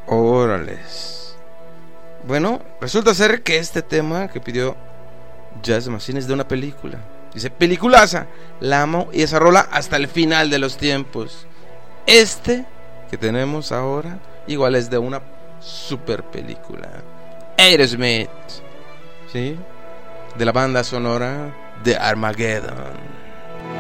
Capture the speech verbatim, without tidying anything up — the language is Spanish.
Órales. Bueno, resulta ser que este tema que pidió Jazz Machine es de una película. Dice, peliculaza, la amo y esa rola hasta el final de los tiempos. Este que tenemos ahora igual es de una super película, Aerosmith, ¿sí? De la banda sonora de Armageddon.